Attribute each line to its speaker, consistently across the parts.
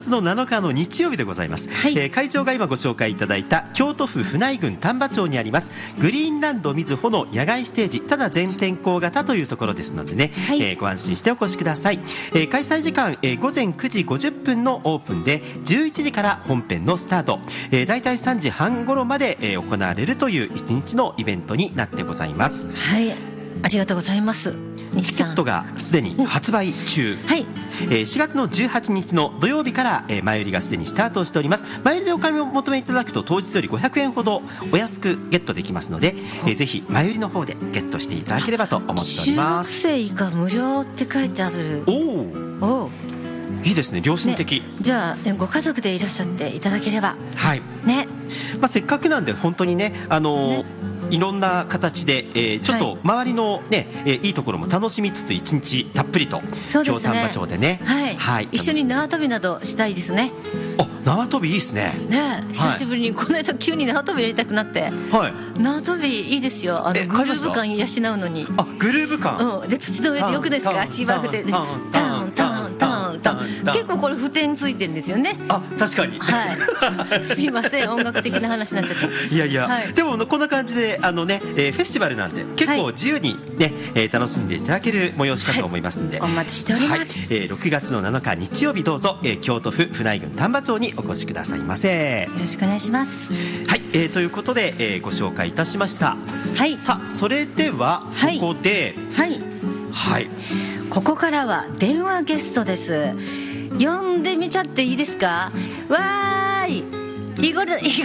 Speaker 1: の7日の日曜日でございます、はい。会場が今ご紹介いただいた京都府府内郡丹波町にありますグリーンランドみずほの野外ステージ、ただ全天候型というところですのでね、はい。ご安心してお越しください。開催時間、午前9時50分のオープンで11時から本編のスタート、だいたい3時半頃まで、行われるという1日のイベントになってございます。
Speaker 2: はい、ありがとうございます。
Speaker 1: チケットがすでに発売中、はい。4月の18日の土曜日から前売りがすでにスタートしております。前売りでお買い求めいただくと当日より500円ほどお安くゲットできますので、ぜひ前売りの方でゲットしていただければと思っております。
Speaker 2: 中学生以下無料って書いてある。
Speaker 1: おいいですね、良心的、
Speaker 2: ね、じゃあご家族でいらっしゃっていただければ、
Speaker 1: はいね。せっかくなんで本当にね、いろんな形で、ちょっと周りの、ね、いいところも楽しみつつ1日たっぷりと京丹波町でね、
Speaker 2: はいはい、一緒に縄跳びなどしたいですね。
Speaker 1: 縄跳びいいですね。
Speaker 2: 久しぶりに、この間急に縄跳びやりたくなって、はい、縄跳びいいですよ。グルーヴ感養うのに。
Speaker 1: グルーヴ感、
Speaker 2: で土の上でよくですか、芝生でタンタンタンタン、結構これ普天ついてるんですよね。
Speaker 1: 確かに、
Speaker 2: はい、すいません、音楽的な話になっちゃった。
Speaker 1: いやいや、はい、でもこんな感じでフェスティバルなんで結構自由に、ね、楽しんでいただける催しかと思いますので、
Speaker 2: お待ちしております。
Speaker 1: 6月の7日日曜日、どうぞ、京都府府内郡丹波町にお越しくださいませ。
Speaker 2: よろしくお願いします。
Speaker 1: はい、ということで、ご紹介いたしました。はい、さあそれではここで、はいはい、
Speaker 2: ここからは電話ゲストです。呼んでみちゃっていいですか。わーい、噛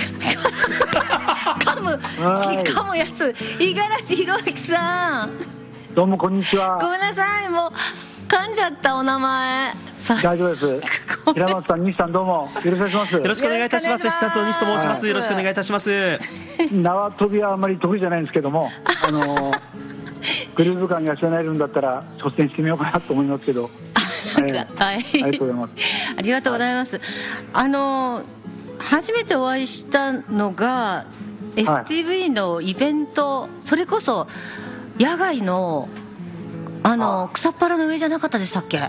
Speaker 2: むやつ、五十嵐弘明さん。
Speaker 3: どうもこんにちは。
Speaker 2: ごめんなさい、もう噛んじゃったお名前。
Speaker 3: 大丈夫です。平松さん、西さん、どうもよろしくお願いします。
Speaker 1: よろしくお願いいたします。下藤西と申します。よろしくお願いいたします。
Speaker 3: 縄跳びはあんまり得意じゃないんですけども、グルーヴ感養えるんだったら挑戦してみようかなと思いますけど、
Speaker 2: はい、ありがとうございます。ありがとうございます。初めてお会いしたのが STV のイベント、それこそ野外の草っぱらの上じゃなかったでしたっけ。
Speaker 3: はい、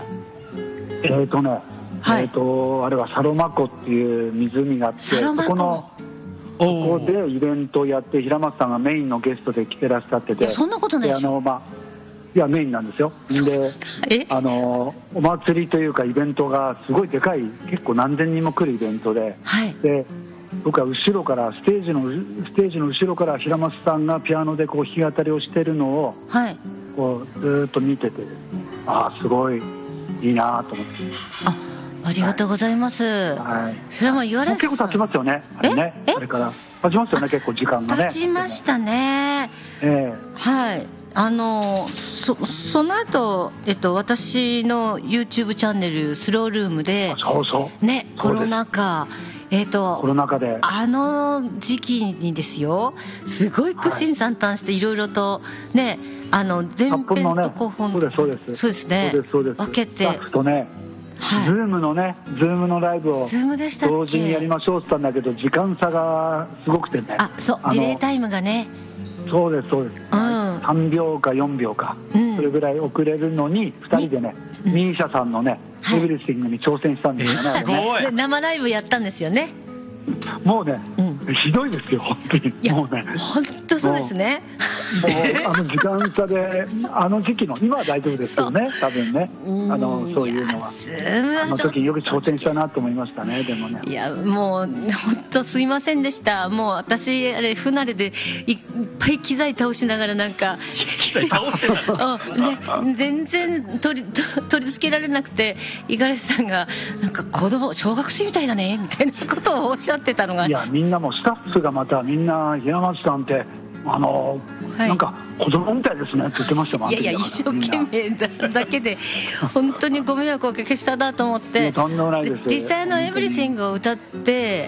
Speaker 3: あれはサロマ湖っていう湖があって、そこでイベントをやって、平松さんがメインのゲストで来てらっしゃってて。
Speaker 2: いや、そんなことないでしょ。
Speaker 3: いや、メインなんですよ。で、お祭りというかイベントがすごいでかい、結構何千人も来るイベントで、はい、で僕は後ろからステージの後ろから平松さんがピアノでこう弾き語りをしてるのを、はい、こうずっと見てて、すごいいいなと思って。
Speaker 2: ありがとうございます。はい、それも五十嵐さん
Speaker 3: 結構経ちますよね。あれから経ちますよね、結構時間がね。
Speaker 2: 経ちましたね。はい。その後、私の YouTube チャンネルスロールームで、ね、コロナ禍、コロナ禍で時期にですよ、すごい苦心惨憺していろいろとね、前編と後編、そうですね、分けて、
Speaker 3: スタッフとね、ズームのライブを同時にやりましょうって言ったんだけど、時間差がすごくてね。
Speaker 2: ディレイタイムがね。
Speaker 3: そうです、3秒か4秒か、それぐらい遅れるのに2人でね、ミーシャさんのね、エブリシングに挑戦したんですよね。
Speaker 1: すごい。
Speaker 2: 生ライブやったんですよね。
Speaker 3: もうね、ひどいですよ、本当に。もうね、
Speaker 2: 本当そうですね。
Speaker 3: もう時間差で、時期の、今は大丈夫ですけどね、多分ね、そういうのは時によく挑戦したなと思いましたね。でもね、
Speaker 2: いや、もう本当すいませんでした。もう私あれ不慣れでいっぱい機材倒しながら、なんか
Speaker 1: 機材倒してたんですか。
Speaker 2: 全然取り付けられなくて、五十嵐さんがなんか小学生みたいだねみたいなことをおっしゃってたのが、
Speaker 3: いや、みんなもスタッフがまたみんな、平松さんってなんか子供みたいですねって言ってましたもん。
Speaker 2: いや一生懸命だけで本当にご迷惑をおかけしたなと思って、実際エブリシングを歌って、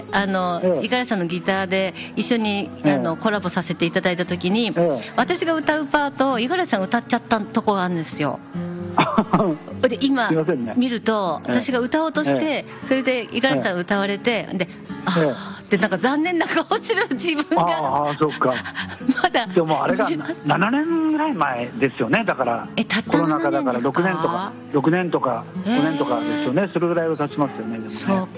Speaker 2: 五十嵐さんのギターで一緒にコラボさせていただいた時に、私が歌うパートを五十嵐さんが歌っちゃったところがあるんですよ。で今見ると、私が歌おうとして、それで五十嵐さん歌われて、ででなんか残念な顔する自分が。
Speaker 3: そうか。まだでもあれが7年ぐらい前ですよね。だからコロナ禍だから6年とか5年とかですよね。それぐらいは経ちますよね。でもね。